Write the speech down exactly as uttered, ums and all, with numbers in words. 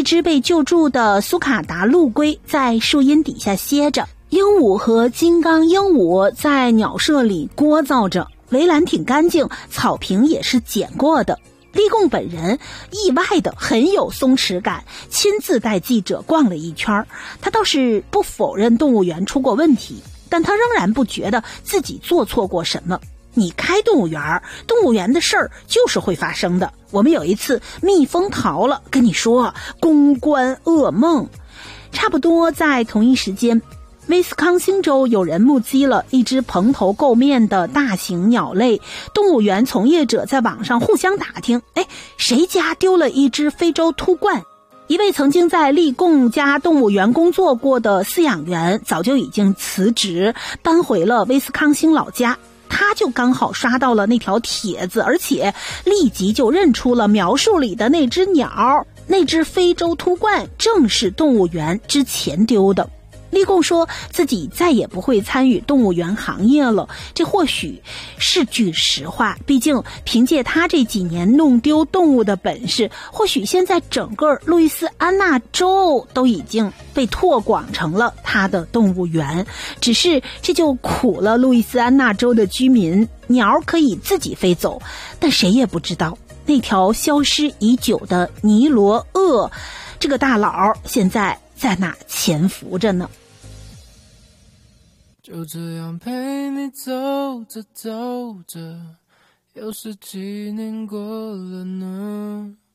只被救助的苏卡达陆龟在树荫底下歇着，鹦鹉和金刚鹦鹉在鸟舍里聒噪着，围栏挺干净，草坪也是剪过的。立贡本人意外的很有松弛感，亲自带记者逛了一圈。他倒是不否认动物园出过问题，但他仍然不觉得自己做错过什么。你开动物园，动物园的事儿就是会发生的。我们有一次蜜蜂逃了，跟你说，公关噩梦。差不多在同一时间，威斯康星州有人目击了一只蓬头垢面的大型鸟类，动物园从业者在网上互相打听，哎，谁家丢了一只非洲秃鹳？一位曾经在立贡家动物园工作过的饲养员早就已经辞职，搬回了威斯康星老家。他就刚好刷到了那条帖子，而且立即就认出了描述里的那只鸟，那只非洲秃鹳正是动物园之前丢的。立贡说自己再也不会参与动物园行业了，这或许是句实话，毕竟凭借他这几年弄丢动物的本事，或许现在整个路易斯安那州都已经被拓广成了他的动物园。只是这就苦了路易斯安那州的居民，鸟可以自己飞走，但谁也不知道那条消失已久的尼罗鳄这个大佬现在在哪潜伏着呢？ 就这样陪你走着走着，有十几年过了呢。